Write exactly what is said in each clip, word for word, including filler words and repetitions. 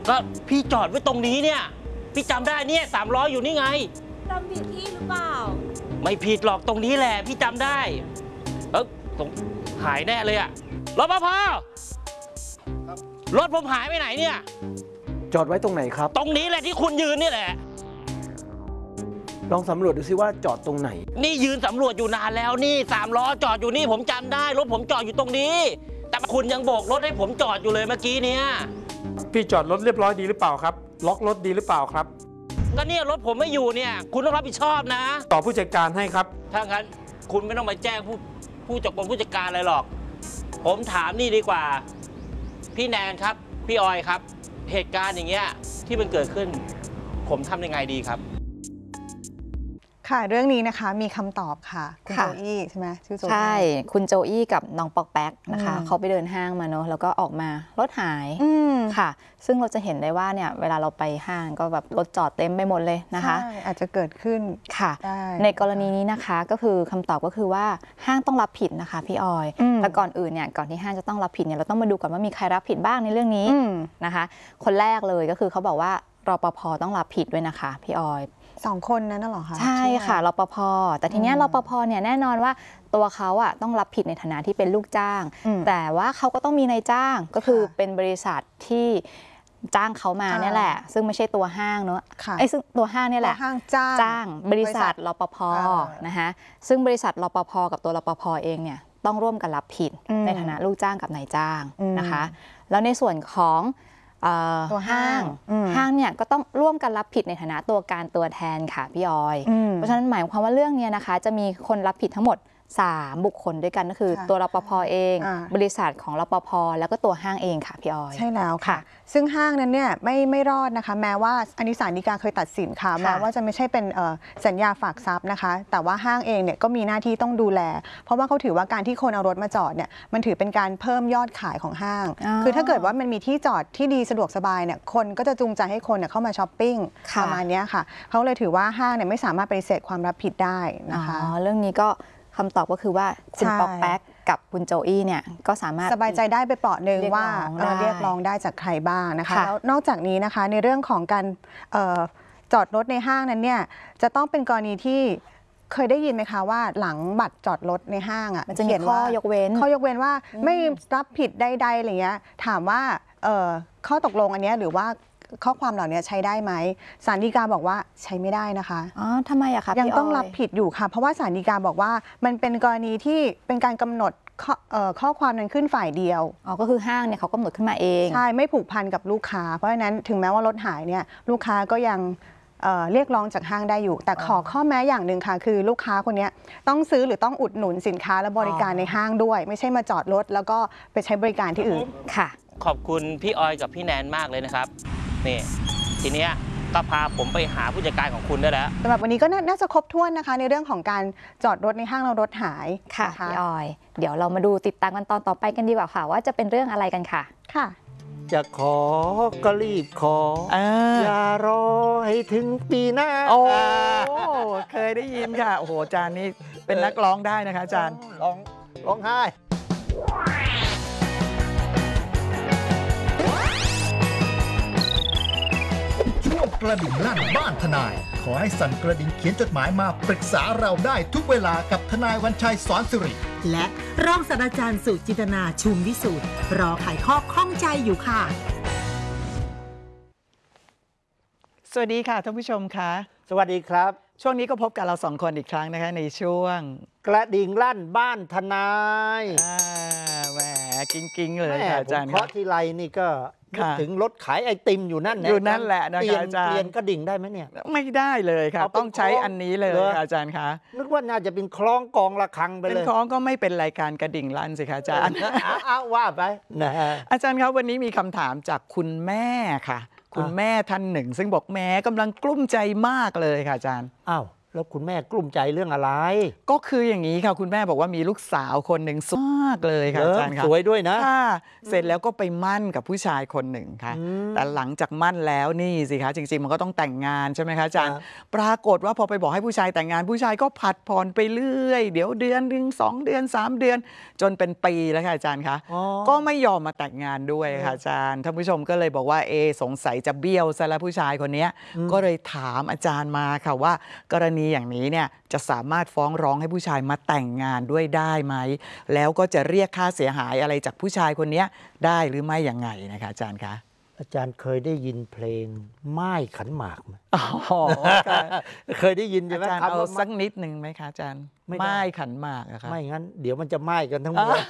ก็พี่จอดไว้ตรงนี้เนี่ยพี่จำได้เนี่ยสามล้ออยู่นี่ไงจำผิดที่หรือเปล่าไม่ผิดหรอกตรงนี้แหละพี่จำได้เออตรงหายแน่เลยอะรปภรถผมหายไปไหนเนี่ยจอดไว้ตรงไหนครับตรงนี้แหละที่คุณยืนนี่แหละลองสำรวจดูซิว่าจอดตรงไหนนี่ยืนสำรวจอยู่นานแล้วนี่สามล้อจอดอยู่นี่ผมจำได้รถผมจอดอยู่ตรงนี้แต่คุณยังโบกรถให้ผมจอดอยู่เลยเมื่อกี้เนี้ยพี่จอดรถเรียบร้อยดีหรือเปล่าครับล็อกรถดีหรือเปล่าครับก็เนี่ยรถผมไม่อยู่เนี่ยคุณต้องรับผิดชอบนะต่อผู้จัดการให้ครับถ้างั้นคุณไม่ต้องมาแจ้งผู้ผู้จัดการผู้จัดการอะไรหรอกผมถามนี่ดีกว่าพี่แนนครับพี่ออยครับเหตุการณ์อย่างเงี้ยที่มันเกิดขึ้นผมทำยังไงดีครับค่ะเรื่องนี้นะคะมีคำตอบค่ะคุณโจอี้ใช่ไหมชื่อโจอี้ใช่คุณโจอี้กับน้องปอกแป๊กนะคะเขาไปเดินห้างมาเนอะแล้วก็ออกมารถหายค่ะซึ่งเราจะเห็นได้ว่าเนี่ยเวลาเราไปห้างก็แบบรถจอดเต็มไปหมดเลยนะคะอาจจะเกิดขึ้นค่ะในกรณีนี้นะคะก็คือคำตอบก็คือว่าห้างต้องรับผิดนะคะพี่ออยแต่ก่อนอื่นเนี่ยก่อนที่ห้างจะต้องรับผิดเนี่ยเราต้องมาดูก่อนว่ามีใครรับผิดบ้างในเรื่องนี้นะคะคนแรกเลยก็คือเขาบอกว่ารปภ.ต้องรับผิดด้วยนะคะพี่ออยสองคนนั้นน่ะเหรอคะใช่ค่ะรปภ.แต่ทีนี้รปภ.เนี่ยแน่นอนว่าตัวเขาอ่ะต้องรับผิดในฐานะที่เป็นลูกจ้างแต่ว่าเขาก็ต้องมีนายจ้างก็คือเป็นบริษัทที่จ้างเขามาเนี่ยแหละซึ่งไม่ใช่ตัวห้างเนอะไอ้ซึ่งตัวห้างเนี่ยแหละห้างจ้างจ้างบริษัทรปภ.นะคะซึ่งบริษัทรปภ.กับตัวรปภ.เองเนี่ยต้องร่วมกันรับผิดในฐานะลูกจ้างกับนายจ้างนะคะแล้วในส่วนของตัวห้างห้างเนี่ยก็ต้องร่วมกันรับผิดในฐานะตัวการตัวแทนค่ะพี่ออยเพราะฉะนั้นหมายความว่าเรื่องนี้นะคะจะมีคนรับผิดทั้งหมดสามบุคคลด้วยกันก็คือตัวรปภ.เองบริษัทของรปภ.แล้วก็ตัวห้างเองค่ะพี่ออยใช่แล้วค่ะซึ่งห้างนั้นเนี่ยไม่ไม่รอดนะคะแม้ว่าอันนี้ศาลฎีกาเคยตัดสินค่ะแม้ว่าจะไม่ใช่เป็นสัญญาฝากทรัพย์นะคะแต่ว่าห้างเองเนี่ยก็มีหน้าที่ต้องดูแลเพราะว่าเขาถือว่าการที่คนเอารถมาจอดเนี่ยมันถือเป็นการเพิ่มยอดขายของห้างคือถ้าเกิดว่ามันมีที่จอดที่ดีสะดวกสบายเนี่ยคนก็จะจูงใจให้คนเนี่ยเข้ามาช้อปปิ้งประมาณนี้ค่ะเขาเลยถือว่าห้างเนี่ยไม่สามารถปฏิเสธความรับผิดได้นะคะเรื่องนี้ก็คำตอบก็คือว่าคุณปอกแป๊กกับคุณโจอี้เนี่ยก็สามารถสบายใจได้ไปเปราะหนึ่งว่าเรียกร้องได้จากใครบ้างนะคะแล้วนอกจากนี้นะคะในเรื่องของการจอดรถในห้างนั้นเนี่ยจะต้องเป็นกรณีที่เคยได้ยินไหมคะว่าหลังบัตรจอดรถในห้างอ่ะมันจะมีข้อยกเว้นข้อยกเว้นว่าไม่รับผิดใดๆอะไรเงี้ยถามว่าข้อตกลงอันนี้หรือว่าข้อความเหล่านี้ใช้ได้ไหมศาลฎีกาบอกว่าใช้ไม่ได้นะคะอ๋อทำไมอะคะยังต้องรับผิดอยู่ค่ะเพราะว่าศาลฎีกาบอกว่ามันเป็นกรณีที่เป็นการกำหนดข้อข้อความนั้นขึ้นฝ่ายเดียวอ๋อก็คือห้างเนี่ยเขากำหนดขึ้นมาเองใช่ไม่ผูกพันกับลูกค้าเพราะฉะนั้นถึงแม้ว่ารถหายเนี่ยลูกค้าก็ยังเ, เรียกร้องจากห้างได้อยู่แต่ขอข้อแม้อย่างหนึ่งค่ะคือลูกค้าคนนี้ต้องซื้อหรือต้องอุดหนุนสินค้าและบริการในห้างด้วยไม่ใช่มาจอดรถแล้วก็ไปใช้บริการที่อื่นค่ะขอบคุณพี่ออยกับพี่แนนมากเลยนะครับนี่ทีเนี้ยก็พาผมไปหาผู้จัดการของคุณได้แล้วสำหรับวันนี้ก็น่าจะครบถ้วนนะคะในเรื่องของการจอดรถในห้างแล้วรถหายค่ะพี่ออยเดี๋ยวเรามาดูติดตามกันตอนต่อไปกันดีกว่าค่ะว่าจะเป็นเรื่องอะไรกันค่ะค่ะจะขอก็รีบขออย่ารอให้ถึงปีหน้าโอ้เคยได้ยินค่ะโอ้โหอาจารย์นี่เป็นนักร้องได้นะคะอาจารย์ร้องร้องไห้ช่วงกระดิ่งลั่นบ้านทนายขอให้สั่นกระดิ่งเขียนจดหมายมาปรึกษาเราได้ทุกเวลากับทนายวันชัยสอนสิริและรองศาสตราจารย์สุจินตนาชุมวิสูตรรอไขข้อข้องใจอยู่ค่ะสวัสดีค่ะท่านผู้ชมคะสวัสดีครับช่วงนี้ก็พบกับเราสองคนอีกครั้งนะคะในช่วงกระดิ่งลั่นบ้านทนายแหมกิ้งๆเลยค่ะอาจารย์เพราะที่ไรนี่ก็ถึงรถขายไอติมอยู่นั่นอยู่นั่นแหละนะคะอาจารย์เปลี่ยนกระดิ่งได้ไหมเนี่ยไม่ได้เลยค่ะต้องใช้อันนี้เลยอาจารย์คะนึกว่าน่าจะเป็นคล้องกองระฆังไปเลยเป็นคล้องก็ไม่เป็นรายการกระดิ่งลั่นสิคะอาจารย์อ้าวว่าไปนะอาจารย์ครับวันนี้มีคำถามจากคุณแม่ค่ะคุณแม่ท่านหนึ่งซึ่งบอกแม่กำลังกลุ้มใจมากเลยค่ะอาจารย์อ้าวแล้วคุณแม่กลุ้มใจเรื่องอะไรก็คืออย่างนี้ค่ะคุณแม่บอกว่ามีลูกสาวคนหนึ่งสวยมากเลยค่ะอาจารย์ค่ะสวยด้วยนะค่ะเสร็จแล้วก็ไปมั่นกับผู้ชายคนหนึ่งค่ะแต่หลังจากมั่นแล้วนี่สิคะจริงๆมันก็ต้องแต่งงานใช่ไหมคะอาจารย์ปรากฏว่าพอไปบอกให้ผู้ชายแต่งงานผู้ชายก็ผัดผ่อนไปเรื่อยเดี๋ยวเดือนหนึ่งสองเดือนสามเดือนจนเป็นปีแล้วค่ะอาจารย์คะก็ไม่ยอมมาแต่งงานด้วยค่ะอาจารย์ท่านผู้ชมก็เลยบอกว่าเอสงสัยจะเบี้ยวซะแล้วผู้ชายคนนี้ก็เลยถามอาจารย์มาค่ะว่ากรณีอย่างนี้เนี่ยจะสามารถฟ้องร้องให้ผู้ชายมาแต่งงานด้วยได้ไหมแล้วก็จะเรียกค่าเสียหายอะไรจากผู้ชายคนนี้ได้หรือไม่อย่างไงนะคะอาจารย์คะอาจารย์เคยได้ยินเพลงไม้ขันหมากไหมอ๋อเคยได้ยินใช่ไหมอาจารย์เอาสักนิดหนึ่งไหมคะอาจารย์ไม้ขันหมากอะคะไม่งั้นเดี๋ยวมันจะไหม้กันทั้งหมด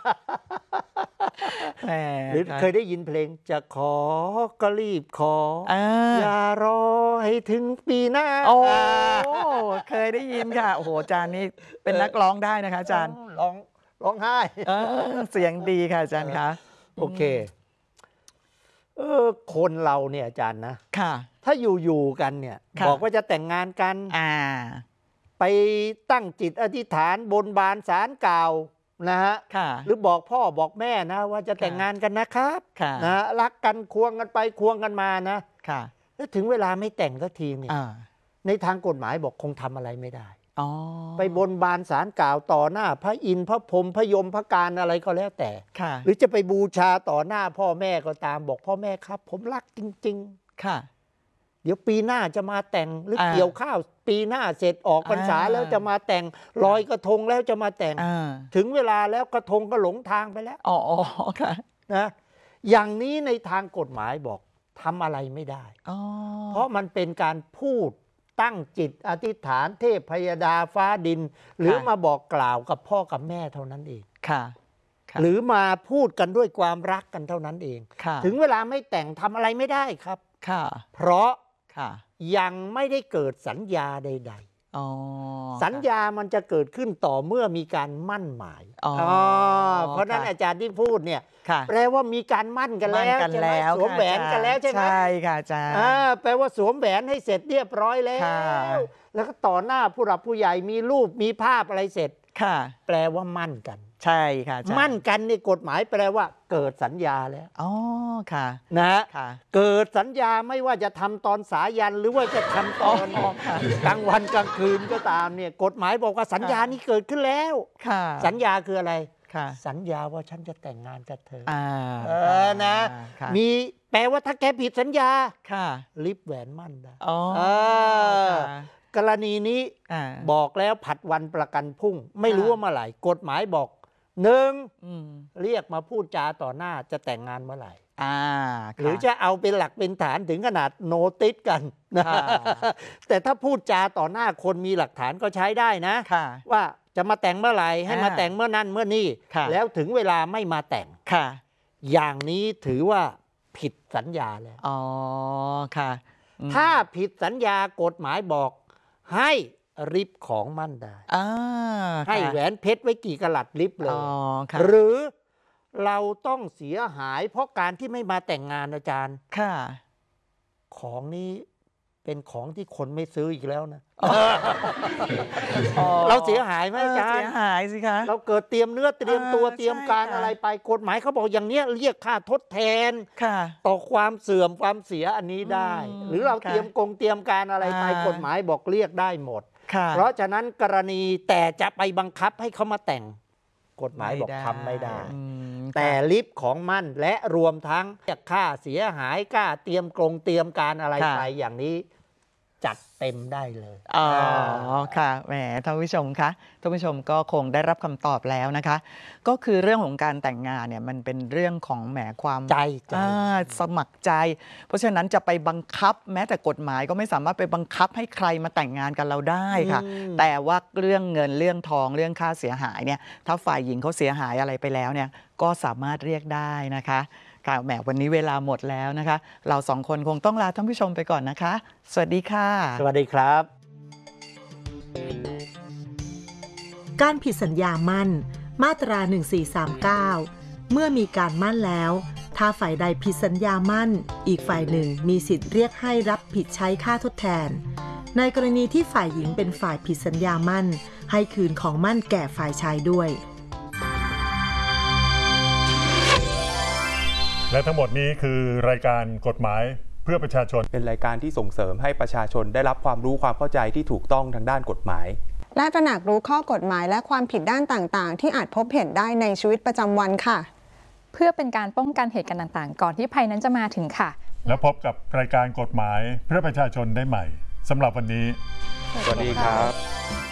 หรือเคยได้ยินเพลงจะขอก็รีบขออย่ารอให้ถึงปีหน้าโอ้เคยได้ยินค่ะโอ้โหอาจารย์นี่เป็นนักร้องได้นะคะอาจารย์ร้องร้องไห้เสียงดีค่ะอาจารย์คะโอเคเออคนเราเนี่ยอาจารย์นะค่ะถ้าอยู่ๆกันเนี่ยบอกว่าจะแต่งงานกันอ่าไปตั้งจิตอธิษฐานบนบานศาลกล่าวนะฮะหรือบอกพ่อบอกแม่นะว่าจะแต่งงานกันนะครับนะรักกันควงกันไปควงกันมานะแล้วถึงเวลาไม่แต่งสักทีเนี่ยในทางกฎหมายบอกคงทำอะไรไม่ได้ไปบนบานศาลกล่าวต่อหน้าพระอินทร์พระพรหมพระยมพระการอะไรก็แล้วแต่หรือจะไปบูชาต่อหน้าพ่อแม่ก็ตามบอกพ่อแม่ครับผมรักจริงๆค่ะเดี๋ยวปีหน้าจะมาแต่งหรือเกี่ยวข้าวปีหน้าเสร็จออกพรรษาแล้วจะมาแต่งลอยกระทงแล้วจะมาแต่งถึงเวลาแล้วกระทงก็หลงทางไปแล้วอ๋อค่ะนะอย่างนี้ในทางกฎหมายบอกทำอะไรไม่ได้เพราะมันเป็นการพูดตั้งจิตอธิษฐานเทพพยดาฟ้าดินหรือมาบอกกล่าวกับพ่อกับแม่เท่านั้นเองค่ะหรือมาพูดกันด้วยความรักกันเท่านั้นเองถึงเวลาไม่แต่งทำอะไรไม่ได้ครับค่ะเพราะยังไม่ได้เกิดสัญญาใดๆสัญญามันจะเกิดขึ้นต่อเมื่อมีการมั่นหมายเพราะนั้นอาจารย์ที่พูดเนี่ยแปลว่ามีการมั่นกันแล้วใช่ไหมสวมแหวนกันแล้วใช่ไหมใช่ค่ะอาจารย์แปลว่าสวมแหวนให้เสร็จเรียบร้อยแล้วแล้วก็ต่อหน้าผู้หลักผู้ใหญ่มีรูปมีภาพอะไรเสร็จแปลว่ามั่นกันใช่ค่ะมั่นกันในกฎหมายแปลว่าเกิดสัญญาแล้วอ๋อค่ะนะเกิดสัญญาไม่ว่าจะทำตอนสายันหรือว่าจะทำตอนกลางวันกลางคืนก็ตามเนี่ยกฎหมายบอกว่าสัญญานี้เกิดขึ้นแล้วสัญญาคืออะไรสัญญาว่าฉันจะแต่งงานกับเธอเออนะมีแปลว่าถ้าแกผิดสัญญาลิบแหวนมั่นได้กรณีนี้บอกแล้วผัดวันประกันพรุ่งไม่รู้ว่าเมื่อไหร่กฎหมายบอกหนึ่งเรียกมาพูดจาต่อหน้าจะแต่งงานเมื่อไหร่หรือจะเอาเป็นหลักเป็นฐานถึงขนาดโนติสกันนะแต่ถ้าพูดจาต่อหน้าคนมีหลักฐานก็ใช้ได้นะว่าจะมาแต่งเมื่อไหร่ให้มาแต่งเมื่อนั้นเมื่อนี้แล้วถึงเวลาไม่มาแต่งอย่างนี้ถือว่าผิดสัญญาแล้วอ๋อค่ะถ้าผิดสัญญากฎหมายบอกให้ริบของมั่นได้ให้แหวนเพชรไว้กี่กะลัดริบเลยหรือเราต้องเสียหายเพราะการที่ไม่มาแต่งงานอาจารย์ค่ะของนี้เป็นของที่คนไม่ซื้ออีกแล้วนะเราเสียหายไหมอาจารย์เสียหายสิคะเราเกิดเตรียมเนื้อเตรียมตัวเตรียมการอะไรไปกฎหมายเขาบอกอย่างเนี้ยเรียกค่าทดแทนต่อความเสื่อมความเสียอันนี้ได้หรือเราเตรียมกงเตรียมการอะไรไปกฎหมายบอกเรียกได้หมดเพราะฉะนั้นกรณีแต่จะไปบังคับให้เขามาแต่งกฎหมายบอกทำไม่ได้แต่ลิฟต์ของมั่นและรวมทั้งค่าเสียหายค่าเตรียมกรงเตรียมการอะไรไปอย่างนี้จัดเต็มได้เลยอ๋อค่ะแหมท่านผู้ชมคะท่านผู้ชมก็คงได้รับคำตอบแล้วนะคะก็คือเรื่องของการแต่งงานเนี่ยมันเป็นเรื่องของแหมความใจสมัครใจเพราะฉะนั้นจะไปบังคับแม้แต่กฎหมายก็ไม่สามารถไปบังคับให้ใครมาแต่งงานกับเราได้ค่ะแต่ว่าเรื่องเงินเรื่องทองเรื่องค่าเสียหายเนี่ยถ้าฝ่ายหญิงเขาเสียหายอะไรไปแล้วเนี่ยก็สามารถเรียกได้นะคะค่ะแหมวันนี้เวลาหมดแล้วนะคะเราสองคนคงต้องลาท่านผู้ชมไปก่อนนะคะสวัสดีค่ะสวัสดีครับการผิดสัญญามั่นมาตราหนึ่งสี่สามเก้าเมื่อมีการมั่นแล้วถ้าฝ่ายใดผิดสัญญามั่นอีกฝ่ายหนึ่งมีสิทธิ์เรียกให้รับผิดใช้ค่าทดแทนในกรณีที่ฝ่ายหญิงเป็นฝ่ายผิดสัญญามั่นให้คืนของมั่นแก่ฝ่ายชายด้วยและทั้งหมดนี้คือรายการกฎหมายเพื่อประชาชนเป็นรายการที่ส่งเสริมให้ประชาชนได้รับความรู้ความเข้าใจที่ถูกต้องทางด้านกฎหมายและตระหนักรู้ข้อกฎหมายและความผิดด้านต่างๆที่อาจพบเห็นได้ในชีวิตประจำวันค่ะเพื่อเป็นการป้องกันเหตุการณ์ต่างๆก่อนที่ภัยนั้นจะมาถึงค่ะแล้วพบกับรายการกฎหมายเพื่อประชาชนได้ใหม่สำหรับวันนี้สวัสดีครับ